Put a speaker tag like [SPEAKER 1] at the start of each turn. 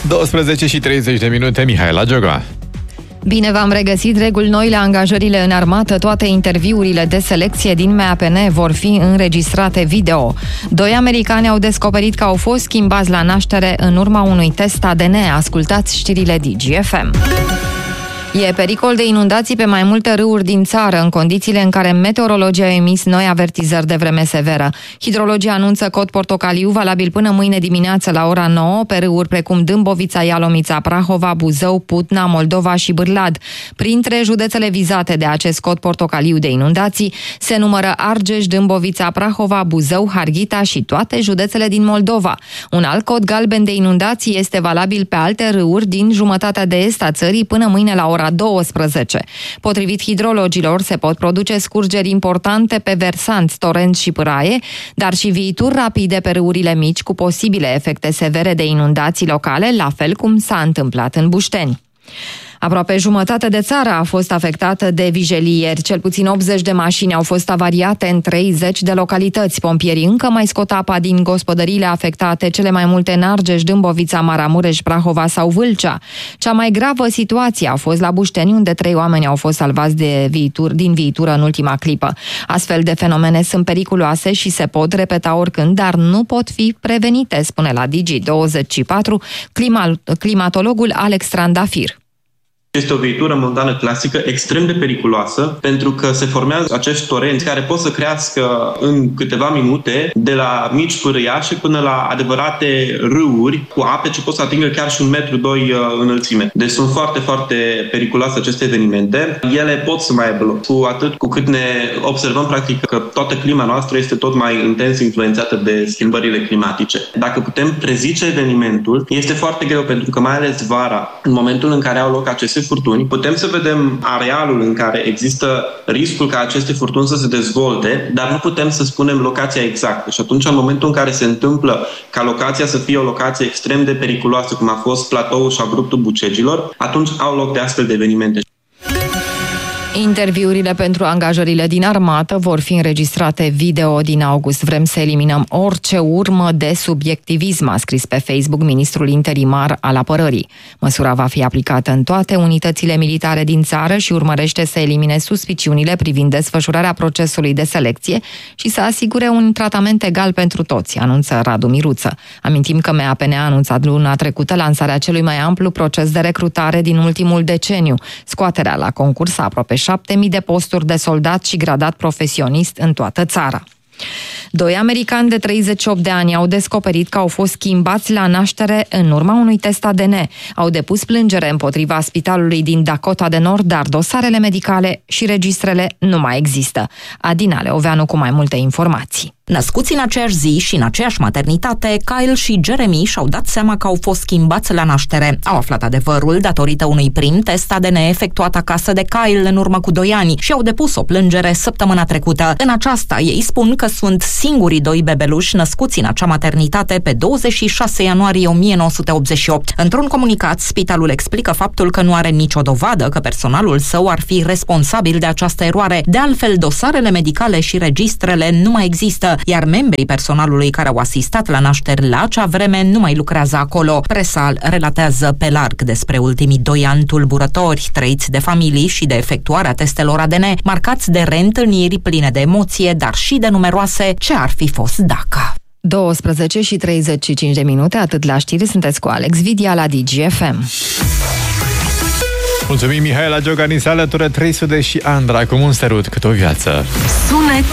[SPEAKER 1] 12 și 30 de minute, Mihaela Gioga.
[SPEAKER 2] Bine v-am regăsit, reguli noi la angajările în armată. Toate interviurile de selecție din MAPN vor fi înregistrate video. 2 americani au descoperit că au fost schimbați la naștere în urma unui test ADN. Ascultați știrile DGFM. E pericol de inundații pe mai multe râuri din țară, în condițiile în care meteorologii au emis noi avertizări de vreme severă. Hidrologii anunță cod portocaliu valabil până mâine dimineață la ora 9 pe râuri precum Dâmbovița, Ialomița, Prahova, Buzău, Putna, Moldova și Bârlad. Printre județele vizate de acest cod portocaliu de inundații se numără Argeș, Dâmbovița, Prahova, Buzău, Harghita și toate județele din Moldova. Un alt cod galben de inundații este valabil pe alte râuri din jumătatea de est a țării până mâine la ora 12. Potrivit hidrologilor, se pot produce scurgeri importante pe versanți, torenți și pâraie, dar și viituri rapide pe râurile mici cu posibile efecte severe de inundații locale, la fel cum s-a întâmplat în Bușteni. Aproape jumătate de țară a fost afectată de vijelii ieri. Cel puțin 80 de mașini au fost avariate în 30 de localități. Pompierii încă mai scot apa din gospodăriile afectate, cele mai multe în Argeș, Dâmbovița, Maramureș, Prahova sau Vâlcea. Cea mai gravă situație a fost la Bușteni, unde 3 oameni au fost salvați din viitură în ultima clipă. Astfel de fenomene sunt periculoase și se pot repeta oricând, dar nu pot fi prevenite, spune la Digi24 climatologul Alex Trandafir.
[SPEAKER 3] Este o viitură montană clasică extrem de periculoasă, pentru că se formează acești torenți care pot să crească în câteva minute de la mici pârâiașe până la adevărate râuri cu ape ce pot să atingă chiar și 1,2 metri înălțime. Deci sunt foarte, foarte periculoase aceste evenimente. Ele pot să mai aibă loc, cu cât ne observăm practic că toată clima noastră este tot mai intens influențată de schimbările climatice. Dacă putem prezice evenimentul, este foarte greu, pentru că mai ales vara, în momentul în care au loc aceste furtuni, putem să vedem arealul în care există riscul ca aceste furtuni să se dezvolte, dar nu putem să spunem locația exactă. Și atunci, în momentul în care se întâmplă ca locația să fie o locație extrem de periculoasă, cum a fost platoul și abruptul Bucegilor, atunci au loc de astfel de evenimente.
[SPEAKER 2] Interviurile pentru angajările din armată vor fi înregistrate video din august. Vrem să eliminăm orice urmă de subiectivism, a scris pe Facebook ministrul interimar al apărării. Măsura va fi aplicată în toate unitățile militare din țară și urmărește să elimine suspiciunile privind desfășurarea procesului de selecție și să asigure un tratament egal pentru toți, anunță Radu Miruță. Amintim că MAPN a anunțat luna trecută lansarea celui mai amplu proces de recrutare din ultimul deceniu, scoaterea la concurs a aproape 7.000 de posturi de soldat și gradat profesionist în toată țara. 2 americani de 38 de ani au descoperit că au fost schimbați la naștere în urma unui test ADN. Au depus plângere împotriva spitalului din Dakota de Nord, dar dosarele medicale și registrele nu mai există. Adina Leoveanu cu mai multe informații.
[SPEAKER 4] Născuți în aceeași zi și în aceeași maternitate, Kyle și Jeremy și-au dat seama că au fost schimbați la naștere. Au aflat adevărul datorită unui prim test ADN efectuat acasă de Kyle în urmă cu 2 ani și au depus o plângere săptămâna trecută. În aceasta, ei spun că sunt singurii 2 bebeluși născuți în acea maternitate pe 26 ianuarie 1988. Într-un comunicat, spitalul explică faptul că nu are nicio dovadă că personalul său ar fi responsabil de această eroare. De altfel, dosarele medicale și registrele nu mai există, iar membrii personalului care au asistat la nașteri la acea vreme nu mai lucrează acolo. Presa relatează pe larg despre ultimii 2 ani tulburători, trăiți de familii și de efectuarea testelor ADN, marcați de reîntâlniri pline de emoție, dar și de numeroase ce ar fi fost dacă.
[SPEAKER 2] 12 și 35 de minute, atât la știri, sunteți cu Alex Vidia la DGFM.
[SPEAKER 1] Mulțumim, Mihaela Gioga, ni se alătură 300 și Andra, cum un sărut cât o viață.
[SPEAKER 5] Sunet